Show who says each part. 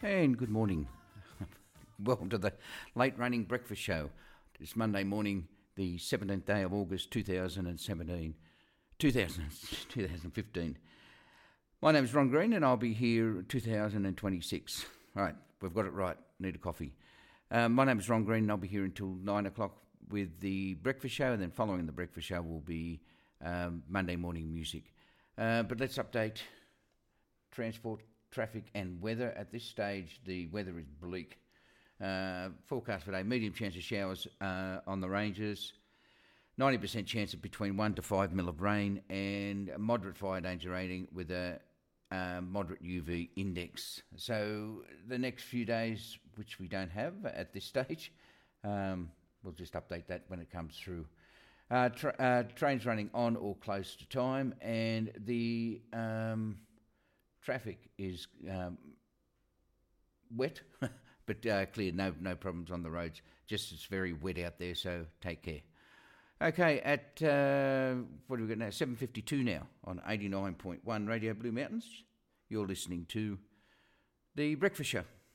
Speaker 1: And good morning. Welcome to the late running breakfast show. It's Monday morning, the 17th day of August 2015. My name is Ron Green and I'll be here 2026. Right, we've got it right. Need a coffee. My name is Ron Green and I'll be here until 9 o'clock with the breakfast show, and then following the breakfast show will be Monday morning music. But let's update transport, traffic and weather. At this stage, the weather is bleak. Forecast for today, medium chance of showers on the ranges, 90% chance of between 1 to 5 mil of rain, and a moderate fire danger rating with a moderate UV index. So the next few days, which we don't have at this stage, we'll just update that when it comes through. Trains running on or close to time, and the traffic is wet, but clear. No problems on the roads. Just it's very wet out there, so take care. Okay, at what do we got now? 7:52 now on 89.1 Radio Blue Mountains. You're listening to The Breakfast Show.